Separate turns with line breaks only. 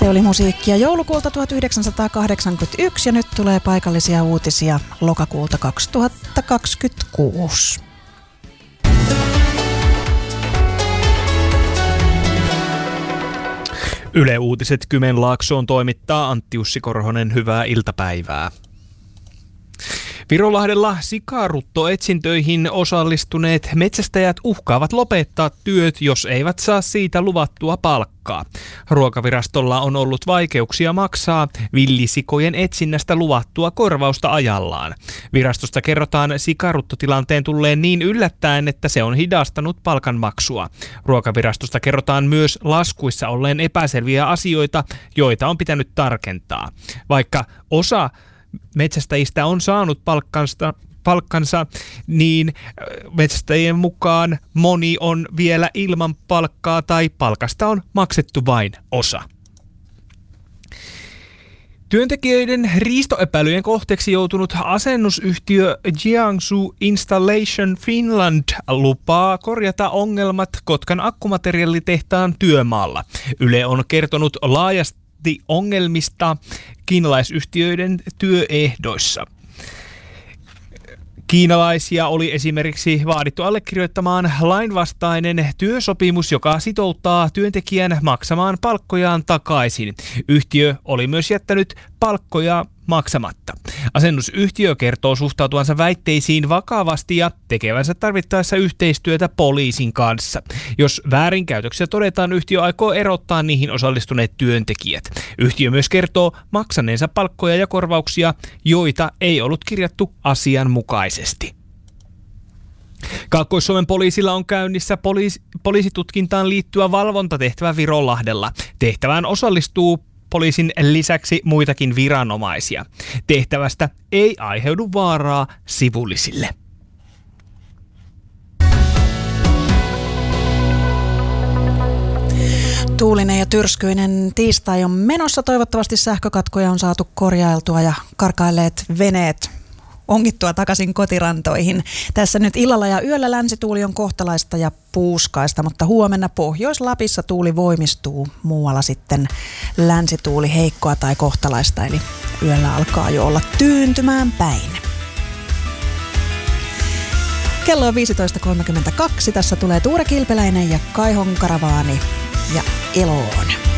Se oli musiikkia joulukuulta 1981 ja nyt tulee paikallisia uutisia lokakuulta 2026.
Yle Uutiset Kymenlaaksoon toimittaa Antti Jussi Korhonen, hyvää iltapäivää. Virolahdella sikaruttoetsintöihin osallistuneet metsästäjät uhkaavat lopettaa työt, jos eivät saa siitä luvattua palkkaa. Ruokavirastolla on ollut vaikeuksia maksaa villisikojen etsinnästä luvattua korvausta ajallaan. Virastosta kerrotaan sikaruttotilanteen tulleen niin yllättäen, että se on hidastanut palkanmaksua. Ruokavirastosta kerrotaan myös laskuissa olleen epäselviä asioita, joita on pitänyt tarkentaa. Vaikka osa metsästäjistä on saanut palkkansa, niin metsästäjien mukaan moni on vielä ilman palkkaa tai palkasta on maksettu vain osa. Työntekijöiden riistoepäilyjen kohteeksi joutunut asennusyhtiö Jiangsu Installation Finland lupaa korjata ongelmat Kotkan akkumateriaalitehtaan työmaalla. Yle on kertonut laajasti ongelmista kiinalaisyhtiöiden työehdoissa. Kiinalaisia oli esimerkiksi vaadittu allekirjoittamaan lainvastainen työsopimus, joka sitouttaa työntekijän maksamaan palkkojaan takaisin. Yhtiö oli myös jättänyt palkkoja maksamatta. Asennusyhtiö kertoo suhtautuvansa väitteisiin vakavasti ja tekevänsä tarvittaessa yhteistyötä poliisin kanssa. Jos väärinkäytöksiä todetaan, yhtiö aikoo erottaa niihin osallistuneet työntekijät. Yhtiö myös kertoo maksaneensa palkkoja ja korvauksia, joita ei ollut kirjattu asianmukaisesti. Kaakkois-Suomen poliisilla on käynnissä poliisitutkintaan liittyvä valvontatehtävä Virolahdella. Tehtävään osallistuu poliisin lisäksi muitakin viranomaisia. Tehtävästä ei aiheudu vaaraa sivullisille.
Tuulinen ja tyrskyinen tiistai on menossa. Toivottavasti sähkökatkoja on saatu korjailtua ja karkailleet veneet ongittua takaisin kotirantoihin. Tässä nyt illalla ja yöllä länsituuli on kohtalaista ja puuskaista, mutta huomenna Pohjois-Lapissa tuuli voimistuu. Muualla sitten länsituuli heikkoa tai kohtalaista, eli yöllä alkaa jo olla tyyntymään päin. Kello on 15.32. Tässä tulee Tuure Kilpeläinen ja Kaihon Karavaani ja Eloon.